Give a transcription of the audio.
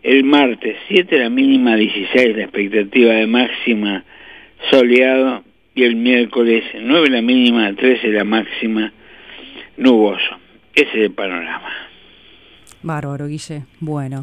El martes 7 la mínima, 16 la expectativa de máxima, soleado. Y el miércoles 9 la mínima, 13 la máxima, nuboso. Ese es el panorama. Bárbaro, Guille. Bueno.